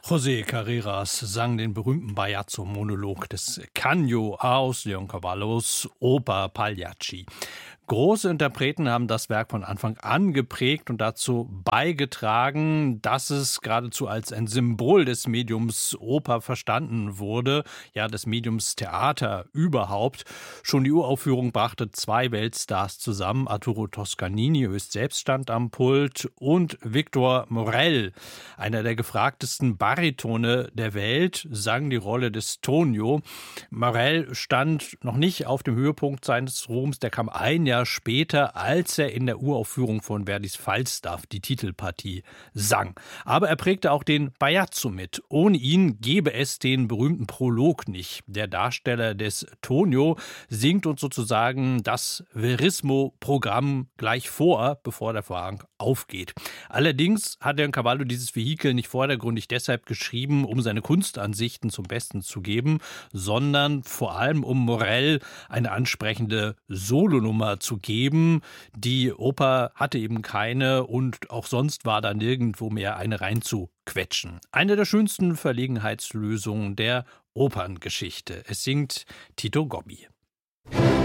José Carreras sang den berühmten Bajazzo-Monolog des Canio aus Leoncavallos Oper Pagliacci. Große Interpreten haben das Werk von Anfang an geprägt und dazu beigetragen, dass es geradezu als ein Symbol des Mediums Oper verstanden wurde, ja des Mediums Theater überhaupt. Schon die Uraufführung brachte zwei Weltstars zusammen, Arturo Toscanini, höchst selbst stand am Pult, und Victor Maurel, einer der gefragtesten Baritone der Welt, sang die Rolle des Tonio. Maurel stand noch nicht auf dem Höhepunkt seines Ruhms, der kam ein Jahr später, als er in der Uraufführung von Verdis Falstaff die Titelpartie sang. Aber er prägte auch den Bajazzo mit. Ohne ihn gäbe es den berühmten Prolog nicht. Der Darsteller des Tonio singt uns sozusagen das Verismo-Programm gleich vor, bevor der Vorhang aufgeht. Allerdings hat Leoncavallo dieses Vehikel nicht vordergründig deshalb geschrieben, um seine Kunstansichten zum Besten zu geben, sondern vor allem, um Maurel eine ansprechende Solonummer zu geben. Die Oper hatte eben keine und auch sonst war da nirgendwo mehr eine reinzuquetschen. Eine der schönsten Verlegenheitslösungen der Operngeschichte. Es singt Tito Gobbi.